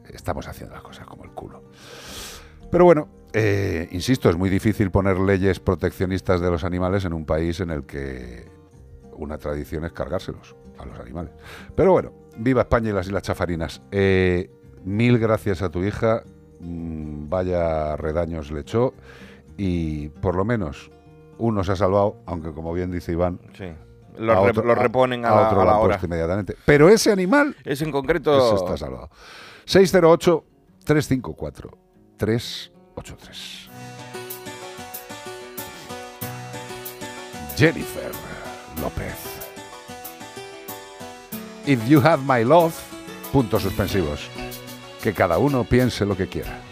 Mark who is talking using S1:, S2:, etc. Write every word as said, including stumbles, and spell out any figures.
S1: estamos haciendo las cosas como el culo. Pero bueno, eh, insisto, es muy difícil poner leyes proteccionistas de los animales en un país en el que una tradición es cargárselos a los animales. Pero bueno, viva España y las Islas Chafarinas. Eh, mil gracias a tu hija, mmm, vaya redaños le echó y por lo menos uno se ha salvado, aunque como bien dice Iván,
S2: sí. Lo, otro, re, lo reponen a, a,
S1: a, otro
S2: a la hora.
S1: Inmediatamente. Pero ese animal,
S2: ese en concreto,
S1: ese está salvado. seis cero ocho, tres cinco cuatro, tres ocho tres. Jennifer López. If you have my love, puntos suspensivos. Que cada uno piense lo que quiera.